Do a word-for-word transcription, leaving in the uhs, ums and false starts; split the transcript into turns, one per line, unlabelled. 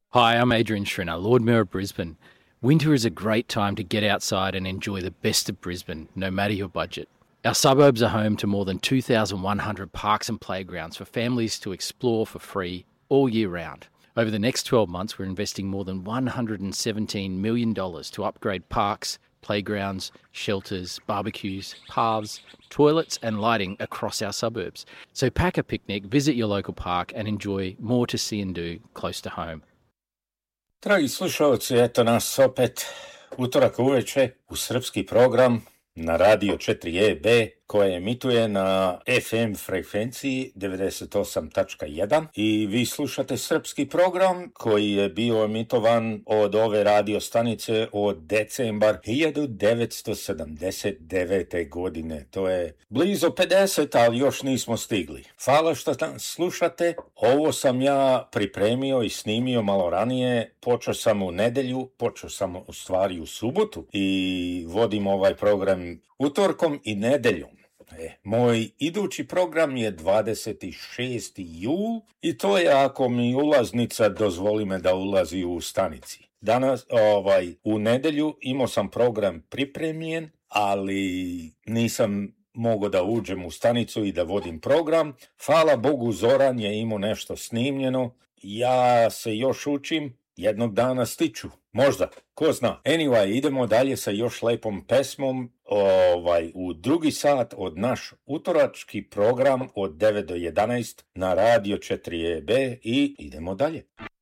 Hi, I'm Adrian Schrinner, Lord Mayor of Brisbane. Winter is a great time to get outside and enjoy the best of Brisbane, no matter your budget. Our suburbs are home to more than two thousand one hundred parks and playgrounds for families to explore for free all year round. Over the next twelve months, we're investing more than one hundred seventeen million dollars to upgrade parks, playgrounds, shelters, barbecues, paths, toilets and lighting across our suburbs. So pack a picnic, visit your local park and enjoy more to see and do close to home.
Dragi slušalci, eto nas opet utorak uveče u srpski program na radio četiri E B koje emituje na F M frekvenciji devedeset osam tačka jedan i vi slušate srpski program koji je bio emitovan od ove radio stanice od decembar hiljadu devetsto sedamdeset devete. godine. To je blizu pedeset, ali još nismo stigli. Hvala što nas slušate. Ovo sam ja pripremio i snimio malo ranije. Počeo sam u nedelju, počeo sam u stvari u subotu i vodim ovaj program utorkom i nedeljom. E, moj idući program je dvadeset šesti jul i to je ako mi ulaznica dozvoli me da ulazi u stanici. Danas, ovaj, u nedelju imao sam program pripremljen, ali nisam mogao da uđem u stanicu i da vodim program. Hvala Bogu, Zoran je imao nešto snimljeno. Ja se još učim, jednog dana stiću. Možda, ko zna. Anyway, idemo dalje sa još lepom pesmom ovaj, u drugi sat od naš utorački program od devet do jedanaest na radio četiri E B i idemo dalje.